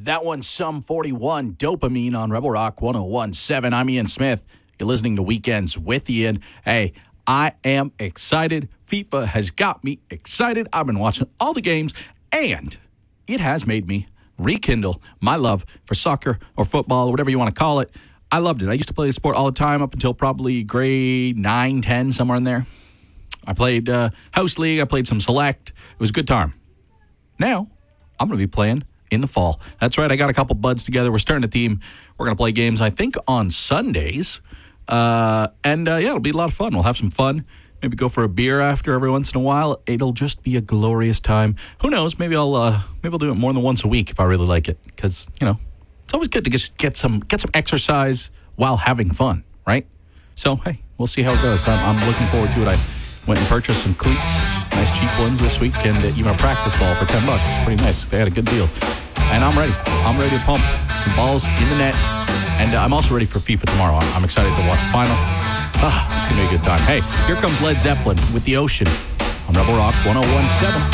That one's Sum 41, Dopamine on Rebel Rock 101.7. I'm Ian Smith. You're listening to Weekends with Ian. Hey, I am excited. FIFA has got me excited. I've been watching all the games, and it has made me rekindle my love for soccer or football, or whatever you want to call it. I loved it. I used to play the sport all the time up until probably grade 9, 10, somewhere in there. I played House League. I played some Select. It was a good time. Now, I'm going to be playing in the fall. That's right. I got a couple buds together. We're starting a team. We're going to play games, I think, on Sundays. Yeah, it'll be a lot of fun. We'll have some fun. Maybe go for a beer after every once in a while. It'll just be a glorious time. Who knows? Maybe I'll do it more than once a week if I really like it. Because, it's always good to just get some exercise while having fun, right? So, hey, we'll see how it goes. I'm looking forward to it. I went and purchased some cleats, nice cheap ones this week, and even a practice ball for $10. It's pretty nice. They had a good deal. And I'm ready. I'm ready to pump some balls in the net. And I'm also ready for FIFA tomorrow. I'm excited to watch the final. It's going to be a good time. Hey, here comes Led Zeppelin with The Ocean on Rebel Rock 101.7.